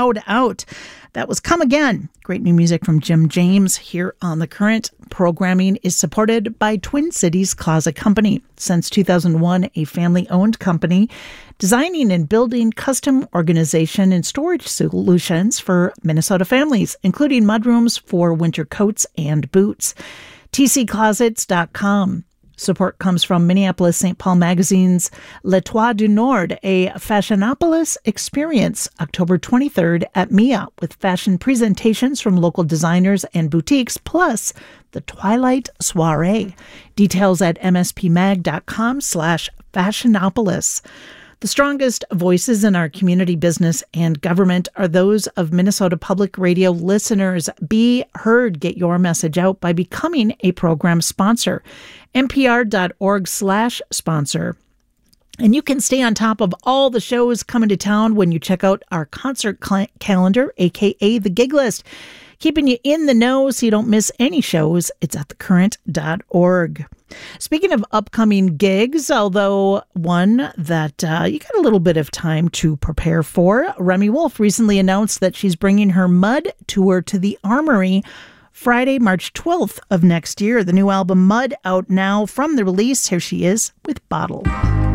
Loud Out. That was Come Again. Great new music from Jim James here on The Current. Programming is supported by Twin Cities Closet Company. Since 2001, a family-owned company designing and building custom organization and storage solutions for Minnesota families, including mudrooms for winter coats and boots. tcclosets.com. Support comes from Minneapolis St. Paul Magazine's Le Toit du Nord, a Fashionopolis experience, October 23rd at MIA, with fashion presentations from local designers and boutiques, plus the Twilight Soiree. Details at mspmag.com/fashionopolis. The strongest voices in our community, business, and government are those of Minnesota Public Radio listeners. Be heard. Get your message out by becoming a program sponsor. npr.org/sponsor. And you can stay on top of all the shows coming to town when you check out our concert calendar, aka the Gig List. Keeping you in the know so you don't miss any shows. It's at thecurrent.org. Speaking of upcoming gigs, although one that you got a little bit of time to prepare for, Remi Wolf recently announced that she's bringing her Mud tour to the Armory Friday, March 12th of next year. The new album Mud out now from the release. Here she is with Bottle.